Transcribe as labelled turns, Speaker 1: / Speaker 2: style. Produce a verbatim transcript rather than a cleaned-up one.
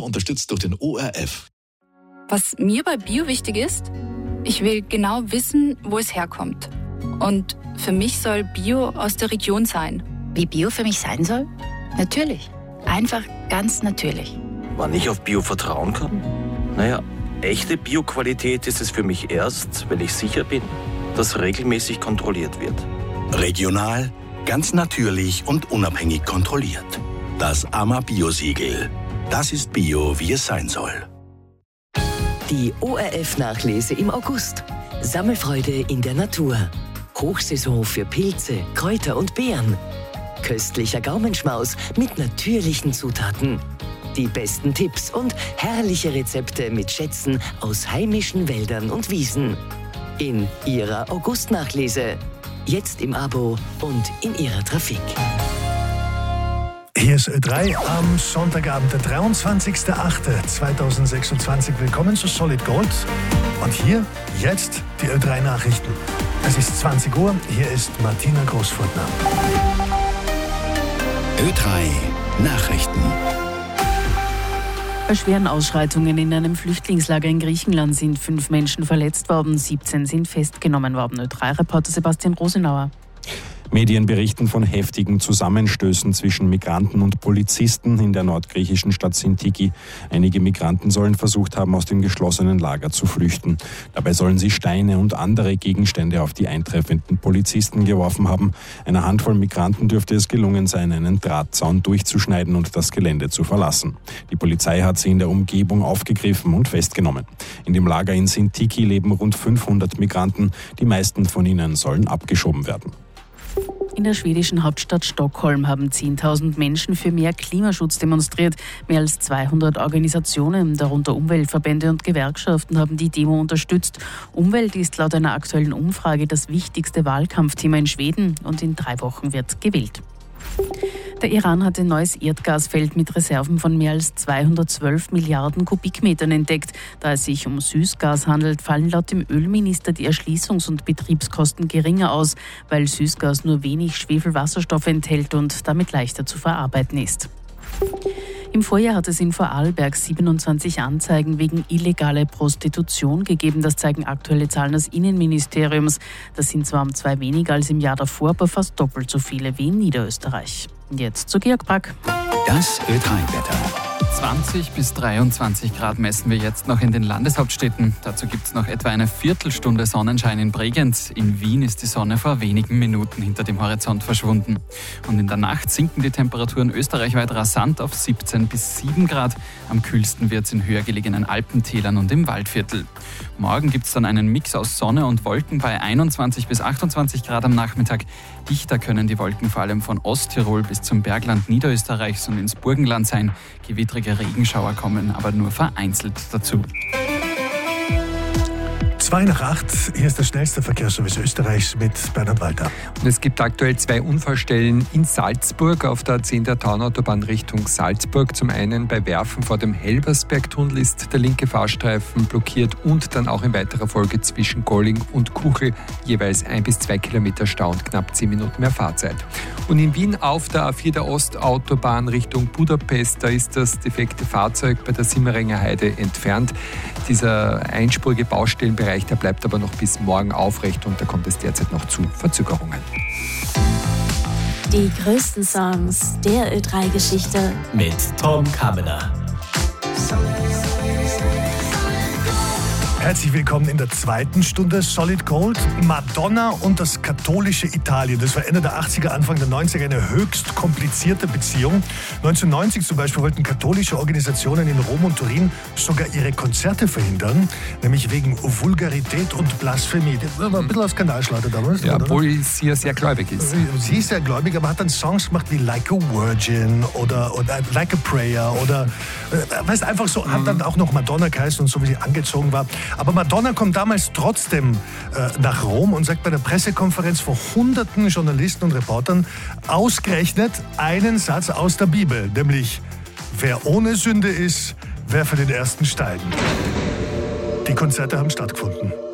Speaker 1: unterstützt durch den O R F.
Speaker 2: Was mir bei Bio wichtig ist, ich will genau wissen, wo es herkommt. Und für mich soll Bio aus der Region sein.
Speaker 3: Wie Bio für mich sein soll? Natürlich. Einfach ganz natürlich.
Speaker 4: Wann ich auf Bio vertrauen kann? Naja, echte Bio-Qualität ist es für mich erst, wenn ich sicher bin, dass regelmäßig kontrolliert wird.
Speaker 5: Regional, ganz natürlich und unabhängig kontrolliert. Das A M A Bio-Siegel. Das ist Bio, wie es sein soll.
Speaker 6: Die O R F-Nachlese im August. Sammelfreude in der Natur. Hochsaison für Pilze, Kräuter und Beeren. Köstlicher Gaumenschmaus mit natürlichen Zutaten. Die besten Tipps und herrliche Rezepte mit Schätzen aus heimischen Wäldern und Wiesen. In Ihrer August-Nachlese. Jetzt im Abo und in Ihrer Trafik.
Speaker 7: Hier ist Ö drei am Sonntagabend, der dreiundzwanzigster achte zweitausendsechsundzwanzig. Willkommen zu Solid Gold. Und hier jetzt die Ö drei Nachrichten. Es ist zwanzig Uhr, hier ist Martina Großfurtner.
Speaker 5: Ö drei Nachrichten.
Speaker 8: Bei schweren Ausschreitungen in einem Flüchtlingslager in Griechenland sind fünf Menschen verletzt worden, siebzehn sind festgenommen worden. Ö drei Reporter Sebastian Rosenauer.
Speaker 9: Medien berichten von heftigen Zusammenstößen zwischen Migranten und Polizisten in der nordgriechischen Stadt Sintiki. Einige Migranten sollen versucht haben, aus dem geschlossenen Lager zu flüchten. Dabei sollen sie Steine und andere Gegenstände auf die eintreffenden Polizisten geworfen haben. Einer Handvoll Migranten dürfte es gelungen sein, einen Drahtzaun durchzuschneiden und das Gelände zu verlassen. Die Polizei hat sie in der Umgebung aufgegriffen und festgenommen. In dem Lager in Sintiki leben rund fünfhundert Migranten. Die meisten von ihnen sollen abgeschoben werden.
Speaker 8: In der schwedischen Hauptstadt Stockholm haben zehntausend Menschen für mehr Klimaschutz demonstriert. Mehr als zweihundert Organisationen, darunter Umweltverbände und Gewerkschaften, haben die Demo unterstützt. Umwelt ist laut einer aktuellen Umfrage das wichtigste Wahlkampfthema in Schweden und in drei Wochen wird gewählt. Der Iran hat ein neues Erdgasfeld mit Reserven von mehr als zweihundertzwölf Milliarden Kubikmetern entdeckt. Da es sich um Süßgas handelt, fallen laut dem Ölminister die Erschließungs- und Betriebskosten geringer aus, weil Süßgas nur wenig Schwefelwasserstoff enthält und damit leichter zu verarbeiten ist. Im Vorjahr hat es in Vorarlberg siebenundzwanzig Anzeigen wegen illegaler Prostitution gegeben. Das zeigen aktuelle Zahlen des Innenministeriums. Das sind zwar um zwei weniger als im Jahr davor, aber fast doppelt so viele wie in Niederösterreich. Jetzt zu Georg Brack.
Speaker 5: Das Ö drei Wetter.
Speaker 10: zwanzig bis dreiundzwanzig Grad messen wir jetzt noch in den Landeshauptstädten. Dazu gibt es noch etwa eine Viertelstunde Sonnenschein in Bregenz. In Wien ist die Sonne vor wenigen Minuten hinter dem Horizont verschwunden. Und in der Nacht sinken die Temperaturen österreichweit rasant auf siebzehn bis sieben Grad. Am kühlsten wird es in höher gelegenen Alpentälern und im Waldviertel. Morgen gibt es dann einen Mix aus Sonne und Wolken bei einundzwanzig bis achtundzwanzig Grad am Nachmittag. Dichter können die Wolken vor allem von Osttirol bis zum Bergland Niederösterreichs und ins Burgenland sein. Gewittrige Regenschauer kommen aber nur vereinzelt dazu.
Speaker 7: Zwei nach acht, hier ist der schnellste Verkehrsservice Österreichs mit Bernhard Walter.
Speaker 11: Und es gibt aktuell zwei Unfallstellen in Salzburg auf der A zehn der Taunautobahn Richtung Salzburg. Zum einen bei Werfen vor dem Helbersbergtunnel ist der linke Fahrstreifen blockiert und dann auch in weiterer Folge zwischen Golling und Kuchel jeweils ein bis zwei Kilometer Stau und knapp zehn Minuten mehr Fahrzeit. Und in Wien auf der A vier der Ostautobahn Richtung Budapest, da ist das defekte Fahrzeug bei der Simmeringer Heide entfernt. Dieser einspurige Baustellenbereich, der bleibt aber noch bis morgen aufrecht und da kommt es derzeit noch zu Verzögerungen.
Speaker 12: Die größten Songs der Ö drei Geschichte
Speaker 13: mit Tom Kammerer.
Speaker 7: Herzlich willkommen in der zweiten Stunde Solid Gold. Madonna und das katholische Italien. Das war Ende der achtziger, Anfang der neunziger eine höchst komplizierte Beziehung. neunzehnhundertneunzig zum Beispiel wollten katholische Organisationen in Rom und Turin sogar ihre Konzerte verhindern, nämlich wegen Vulgarität und Blasphemie. Das war ein bisschen ein Skandalschlager damals.
Speaker 11: Ja, obwohl sie ja sehr gläubig ist.
Speaker 7: Sie ist sehr gläubig, aber hat dann Songs gemacht wie Like a Virgin oder, oder Like a Prayer oder äh, weißt einfach so, mhm. hat dann auch noch Madonna geheißen und so wie sie angezogen war. Aber Madonna kommt damals trotzdem äh, nach Rom und sagt bei der Pressekonferenz vor hunderten Journalisten und Reportern ausgerechnet einen Satz aus der Bibel, nämlich: Wer ohne Sünde ist, werfe den ersten Stein. Die Konzerte haben stattgefunden.